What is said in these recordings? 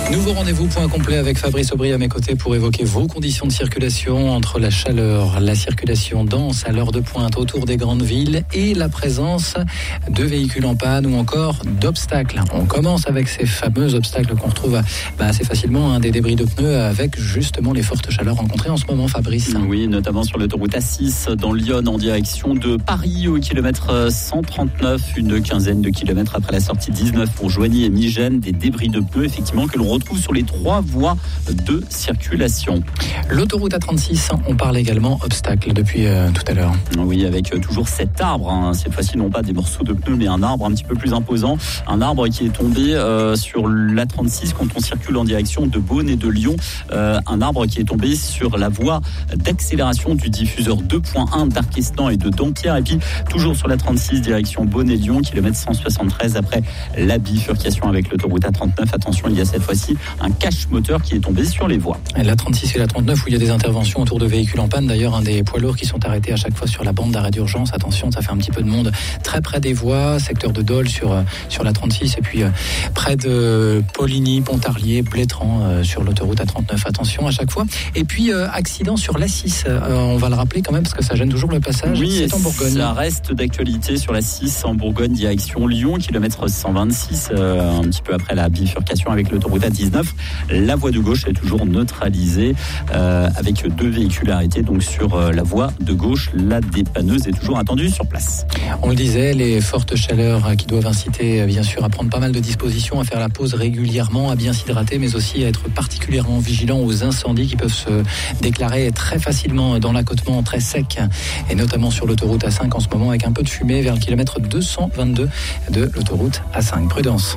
Nouveau rendez-vous, point complet avec Fabrice Aubry à mes côtés pour évoquer vos conditions de circulation entre la chaleur, la circulation dense à l'heure de pointe autour des grandes villes et la présence de véhicules en panne ou encore d'obstacles. On commence avec ces fameux obstacles qu'on retrouve assez facilement, des débris de pneus avec justement les fortes chaleurs rencontrées en ce moment, Fabrice. Oui, notamment sur l'autoroute A6 dans Lyon en direction de Paris au kilomètre 139, une quinzaine de kilomètres après la sortie 19 pour Joigny et Migène, des débris de pneus effectivement que l'on retrouve sur les 3 voies de circulation. L'autoroute A36, on parle également obstacle depuis tout à l'heure. Oui, avec toujours cet arbre, cette fois-ci non pas des morceaux de pneus, mais un arbre un petit peu plus imposant, un arbre qui est tombé sur l'A36 quand on circule en direction de Beaune et de Lyon, un arbre qui est tombé sur la voie d'accélération du diffuseur 2.1 d'Arquestan et de Dampierre, et puis toujours sur l'A36 direction Beaune et Lyon, kilomètre 173 après la bifurcation avec l'autoroute A39. Attention, il y a cette fois-ci un cache-moteur qui est tombé sur les voies. La 36 et la 39 où il y a des interventions autour de véhicules en panne. D'ailleurs, des poids lourds qui sont arrêtés à chaque fois sur la bande d'arrêt d'urgence. Attention, ça fait un petit peu de monde très près des voies, secteur de Dole sur la 36 et puis près de Poligny, Pontarlier, Blétran sur l'autoroute A39. Attention à chaque fois. Et puis accident sur l'A6. On va le rappeler quand même parce que ça gêne toujours le passage. Oui, c'est en Bourgogne. Ça reste d'actualité sur la 6 en Bourgogne, direction Lyon, kilomètre 126, un petit peu après la bifurcation avec l'autoroute A19. La voie de gauche est toujours neutralisée avec 2 véhicules arrêtés donc sur la voie de gauche. La dépanneuse est toujours attendue sur place. On le disait, les fortes chaleurs qui doivent inciter bien sûr à prendre pas mal de dispositions, à faire la pause régulièrement, à bien s'hydrater, mais aussi à être particulièrement vigilant aux incendies qui peuvent se déclarer très facilement dans l'accotement très sec, et notamment sur l'autoroute A5 en ce moment avec un peu de fumée vers le kilomètre 222 de l'autoroute A5. Prudence.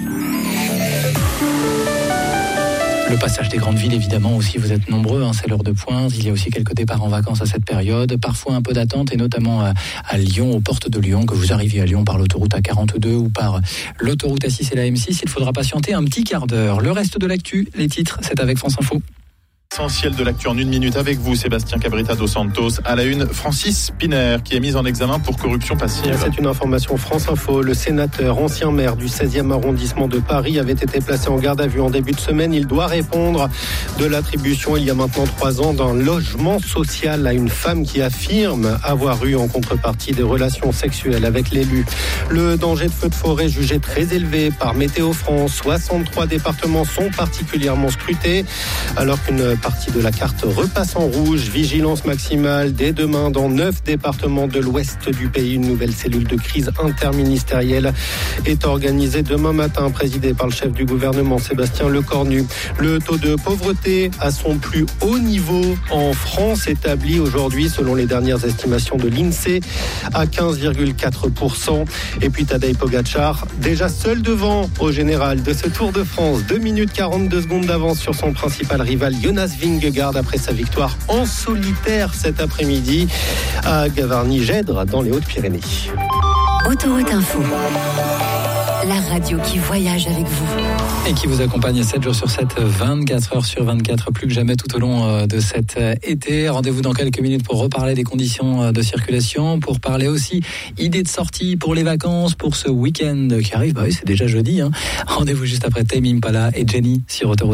Le passage des grandes villes, évidemment, aussi, vous êtes nombreux, c'est l'heure de pointe. Il y a aussi quelques départs en vacances à cette période. Parfois un peu d'attente, et notamment à Lyon, aux portes de Lyon, que vous arriviez à Lyon par l'autoroute A42 ou par l'autoroute A6 et la M6. Il faudra patienter un petit quart d'heure. Le reste de l'actu, les titres, c'est avec France Info. Essentiel de l'actu en 1 minute avec vous, Sébastien Cabrita dos Santos. À la une, Francis Spinner, qui est mis en examen pour corruption passive. C'est une information France Info. Le sénateur, ancien maire du 16e arrondissement de Paris, avait été placé en garde à vue en début de semaine. Il doit répondre de l'attribution, il y a maintenant 3 ans, d'un logement social à une femme qui affirme avoir eu en contrepartie des relations sexuelles avec l'élu. Le danger de feu de forêt jugé très élevé par Météo France. 63 départements sont particulièrement scrutés, alors qu'une partie de la carte repasse en rouge. Vigilance maximale dès demain dans 9 départements de l'ouest du pays. Une nouvelle cellule de crise interministérielle est organisée demain matin, présidée par le chef du gouvernement Sébastien Lecornu. Le taux de pauvreté à son plus haut niveau en France, établi aujourd'hui selon les dernières estimations de l'INSEE à 15,4%. Et puis Tadej Pogačar, déjà seul devant au général de ce Tour de France. 2 minutes 42 secondes d'avance sur son principal rival Jonas Vingegaard après sa victoire en solitaire cet après-midi à Gavarnie-Gèdre dans les Hautes-Pyrénées. Autoroute Info, la radio qui voyage avec vous. Et qui vous accompagne 7 jours sur 7, 24 heures sur 24, plus que jamais tout au long de cet été. Rendez-vous dans quelques minutes pour reparler des conditions de circulation, pour parler aussi idées de sortie pour les vacances, pour ce week-end qui arrive. Oui, c'est déjà jeudi. Rendez-vous juste après Tame Impala et Jenny sur Autoroute.